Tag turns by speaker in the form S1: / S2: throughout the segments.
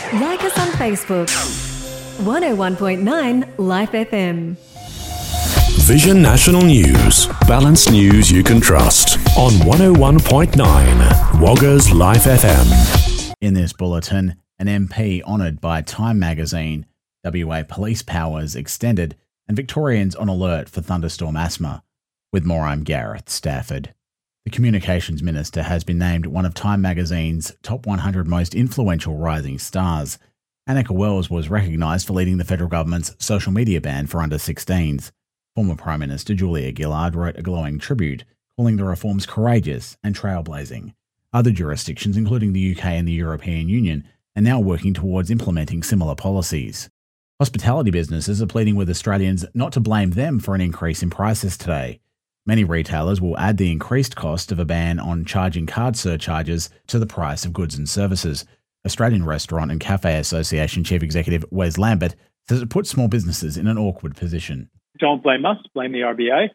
S1: Like us on Facebook. 101.9 Life FM.
S2: Vision National News. Balanced news you can trust on 101.9 Wagga's Life FM.
S3: In this bulletin, an MP honoured by Time magazine, WA police powers extended, and Victorians on alert for thunderstorm asthma. With more, I'm Gareth Stafford. The Communications Minister has been named one of Time magazine's top 100 most influential rising stars. Annika Wells was recognised for leading the federal government's social media ban for under-16s. Former Prime Minister Julia Gillard wrote a glowing tribute, calling the reforms courageous and trailblazing. Other jurisdictions, including the UK and the European Union, are now working towards implementing similar policies. Hospitality businesses are pleading with Australians not to blame them for an increase in prices today. Many retailers will add the increased cost of a ban on charging card surcharges to the price of goods and services. Australian Restaurant and Cafe Association Chief Executive Wes Lambert says it puts small businesses in an awkward position.
S4: Don't blame us, blame the RBA.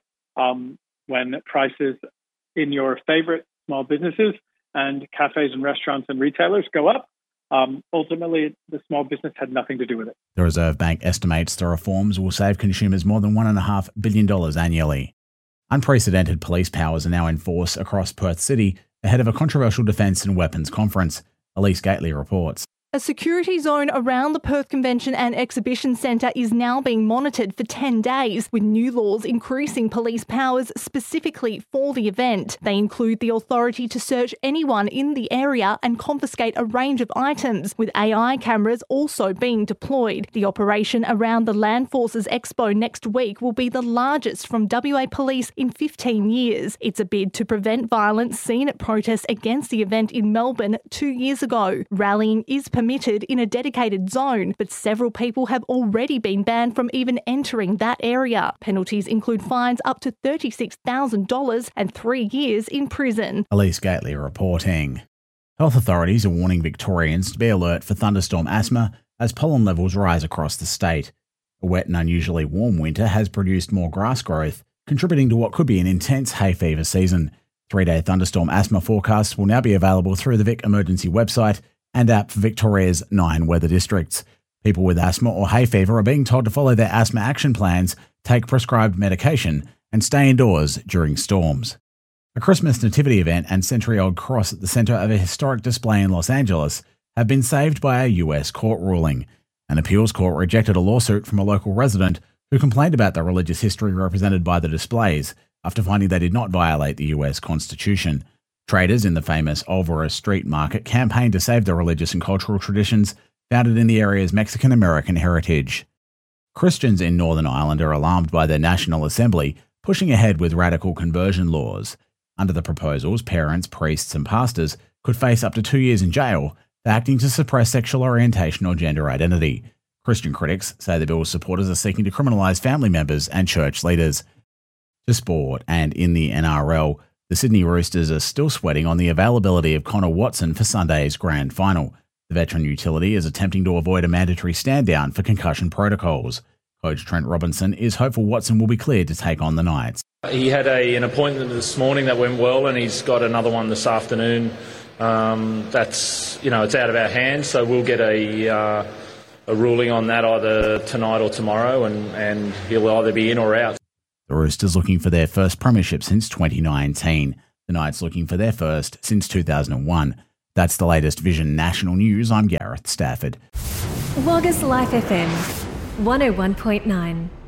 S4: When prices in your favourite small businesses and cafes and restaurants and retailers go up, ultimately the small business had nothing to do with it.
S3: The Reserve Bank estimates the reforms will save consumers more than $1.5 billion annually. Unprecedented police powers are now in force across Perth City ahead of a controversial defence and weapons conference. Elise Gately reports.
S5: A security zone around the Perth Convention and Exhibition Centre is now being monitored for 10 days, with new laws increasing police powers specifically for the event. They include the authority to search anyone in the area and confiscate a range of items, with AI cameras also being deployed. The operation around the Land Forces Expo next week will be the largest from WA Police in 15 years. It's a bid to prevent violence seen at protests against the event in Melbourne 2 years ago. Rallying is permitted in a dedicated zone, but several people have already been banned from even entering that area. Penalties include fines up to $36,000 and 3 years in prison.
S3: Elise Gately reporting. Health authorities are warning Victorians to be alert for thunderstorm asthma as pollen levels rise across the state. A wet and unusually warm winter has produced more grass growth, contributing to what could be an intense hay fever season. 3-day thunderstorm asthma forecasts will now be available through the Vic Emergency website and app for Victoria's 9 weather districts. People with asthma or hay fever are being told to follow their asthma action plans, take prescribed medication, and stay indoors during storms. A Christmas nativity event and century-old cross at the centre of a historic display in Los Angeles have been saved by a US court ruling. An appeals court rejected a lawsuit from a local resident who complained about the religious history represented by the displays after finding they did not violate the US Constitution. Traders in the famous Olvera Street Market campaigned to save the religious and cultural traditions founded in the area's Mexican-American heritage. Christians in Northern Ireland are alarmed by their National Assembly pushing ahead with radical conversion laws. Under the proposals, parents, priests and pastors could face up to 2 years in jail for acting to suppress sexual orientation or gender identity. Christian critics say the bill's supporters are seeking to criminalise family members and church leaders. To sport, and in the NRL, the Sydney Roosters are still sweating on the availability of Connor Watson for Sunday's grand final. The veteran utility is attempting to avoid a mandatory stand-down for concussion protocols. Coach Trent Robinson is hopeful Watson will be cleared to take on the Knights.
S6: He had an appointment this morning that went well, and he's got another one this afternoon. It's out of our hands, so we'll get a ruling on that either tonight or tomorrow, and he'll either be in or out.
S3: The Roosters looking for their first premiership since 2019. The Knights looking for their first since 2001. That's the latest Vision National News. I'm Gareth Stafford.
S1: Wagga's Life FM. 101.9.